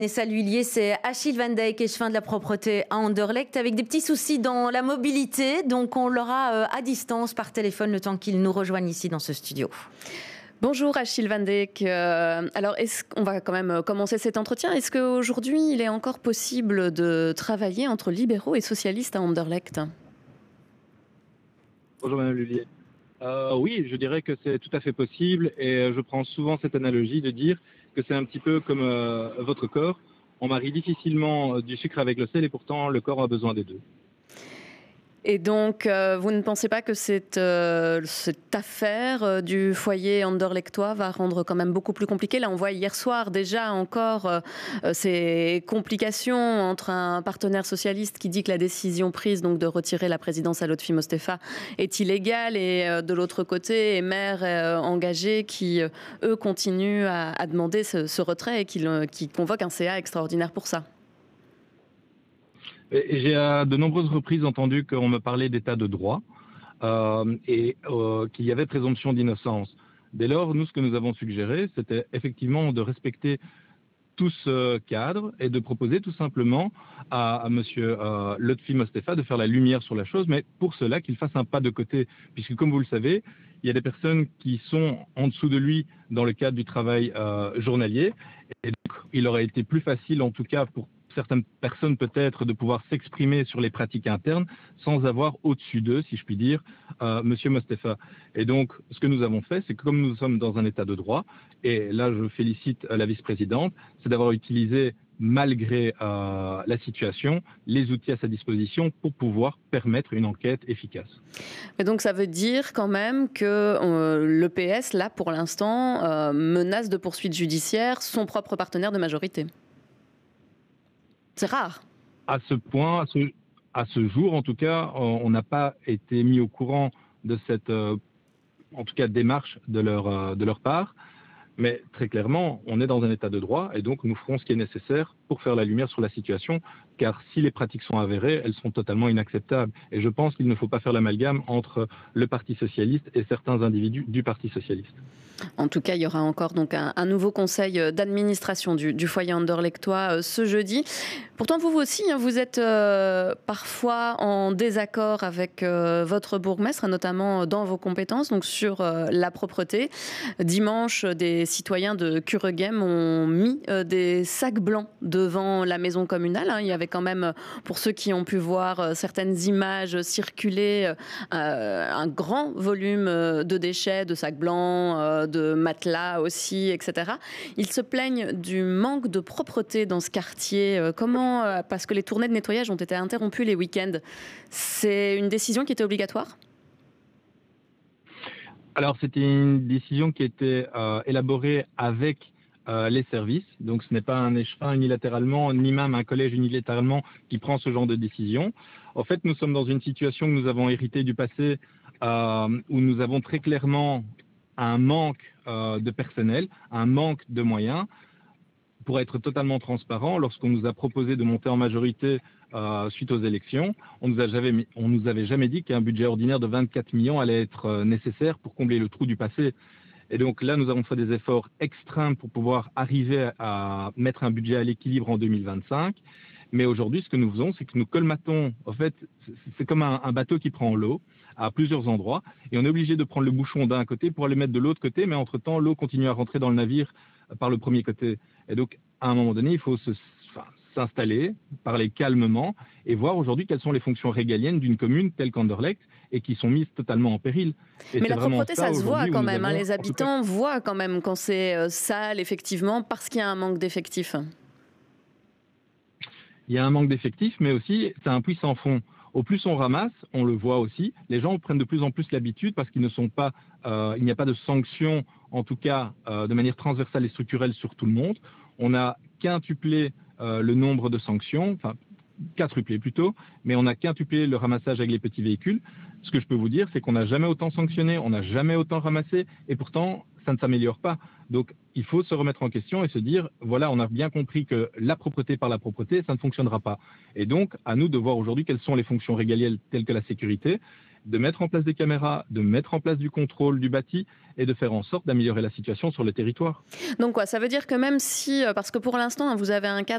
Vanessa Lhuillier, c'est Achille Van Dijk, échevin de la propreté à Anderlecht, avec des petits soucis dans la mobilité. Donc on l'aura à distance par téléphone le temps qu'il nous rejoigne ici dans ce studio. Bonjour Achille Van Dijk. Alors, on va quand même commencer cet entretien. Est-ce qu'aujourd'hui, il est encore possible de travailler entre libéraux et socialistes à Anderlecht ? Bonjour Madame Lhuillier. Oui, je dirais que c'est tout à fait possible et je prends souvent cette analogie de dire que c'est un petit peu comme votre corps. On marie difficilement du sucre avec le sel et pourtant le corps a besoin des deux. Et donc, vous ne pensez pas que cette affaire du foyer anderlechtois va rendre quand même beaucoup plus compliqué ? Là, on voit hier soir déjà encore ces complications entre un partenaire socialiste qui dit que la décision prise donc de retirer la présidence à Lotfi Mostefa est illégale et de l'autre côté, les maires engagés qui, eux, continuent à demander ce retrait et qui convoquent un CA extraordinaire pour ça. Et j'ai à de nombreuses reprises entendu qu'on me parlait d'état de droit et qu'il y avait présomption d'innocence. Dès lors, nous, ce que nous avons suggéré, c'était effectivement de respecter tout ce cadre et de proposer tout simplement à monsieur Lotfi Mostefa de faire la lumière sur la chose, mais pour cela qu'il fasse un pas de côté, puisque comme vous le savez, il y a des personnes qui sont en dessous de lui dans le cadre du travail journalier, et donc il aurait été plus facile, en tout cas pour certaines personnes peut-être, de pouvoir s'exprimer sur les pratiques internes sans avoir au-dessus d'eux, si je puis dire, monsieur Mostefa. Et donc, ce que nous avons fait, c'est que comme nous sommes dans un état de droit, et là je félicite la vice-présidente, c'est d'avoir utilisé, malgré la situation, les outils à sa disposition pour pouvoir permettre une enquête efficace. Et donc ça veut dire quand même que le PS, là pour l'instant, menace de poursuite judiciaire son propre partenaire de majorité. C'est rare. À ce point, à ce jour, en tout cas, on n'a pas été mis au courant de cette, en tout cas, démarche de leur part. Mais très clairement, on est dans un état de droit et donc nous ferons ce qui est nécessaire pour faire la lumière sur la situation, car si les pratiques sont avérées, elles sont totalement inacceptables. Et je pense qu'il ne faut pas faire l'amalgame entre le Parti socialiste et certains individus du Parti socialiste. En tout cas, il y aura encore donc un nouveau conseil d'administration du foyer anderlechtois ce jeudi. Pourtant, vous aussi, vous êtes parfois en désaccord avec votre bourgmestre, notamment dans vos compétences, donc sur la propreté. Dimanche, des citoyens de Kuregem ont mis des sacs blancs devant la maison communale. Il y avait quand même, pour ceux qui ont pu voir certaines images circuler, un grand volume de déchets, de sacs blancs, de matelas aussi, etc. Ils se plaignent du manque de propreté dans ce quartier. Comment ? Parce que les tournées de nettoyage ont été interrompues les week-ends. C'est une décision qui était obligatoire ? Alors, c'était une décision qui était élaborée avec les services. Donc, ce n'est pas un échevin unilatéralement, ni même un collège unilatéralement qui prend ce genre de décision. En fait, nous sommes dans une situation que nous avons héritée du passé où nous avons très clairement un manque de personnel, un manque de moyens. Pour être totalement transparent, lorsqu'on nous a proposé de monter en majorité suite aux élections, on nous avait jamais dit qu'un budget ordinaire de 24 millions allait être nécessaire pour combler le trou du passé. Et donc là, nous avons fait des efforts extrêmes pour pouvoir arriver à mettre un budget à l'équilibre en 2025. Mais aujourd'hui, ce que nous faisons, c'est que nous colmatons, en fait, c'est comme un bateau qui prend l'eau à plusieurs endroits, et on est obligé de prendre le bouchon d'un côté pour le mettre de l'autre côté, mais entre-temps, l'eau continue à rentrer dans le navire par le premier côté. Et donc, à un moment donné, il faut s'installer, parler calmement, et voir aujourd'hui quelles sont les fonctions régaliennes d'une commune telle qu'Anderlecht, et qui sont mises totalement en péril. Et mais la propreté, ça se voit quand même. Les habitants cas voient quand même quand c'est sale, effectivement, parce qu'il y a un manque d'effectifs. Il y a un manque d'effectifs, mais aussi, c'est un puits sans fond. Au plus on ramasse, on le voit aussi, les gens prennent de plus en plus l'habitude parce qu'il n'y a pas de sanctions, en tout cas de manière transversale et structurelle sur tout le monde. On a quintuplé le nombre de sanctions, enfin quadruplé plutôt, mais on a quintuplé le ramassage avec les petits véhicules. Ce que je peux vous dire, c'est qu'on n'a jamais autant sanctionné, on n'a jamais autant ramassé, et pourtant ça ne s'améliore pas. Donc il faut se remettre en question et se dire, voilà, on a bien compris que la propreté par la propreté, ça ne fonctionnera pas. Et donc, à nous de voir aujourd'hui quelles sont les fonctions régaliennes telles que la sécurité, de mettre en place des caméras, de mettre en place du contrôle du bâti et de faire en sorte d'améliorer la situation sur le territoire. Donc quoi, ça veut dire que même si, parce que pour l'instant, vous avez un cadre